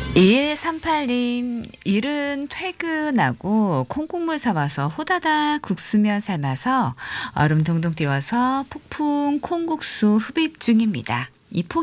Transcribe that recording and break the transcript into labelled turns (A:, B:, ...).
A: 2138님, 일은 퇴근하고 콩국물 사와서 호다닥 국수면 삶아서 얼음 동동 띄워서 폭풍 콩국수 흡입 중입니다. 이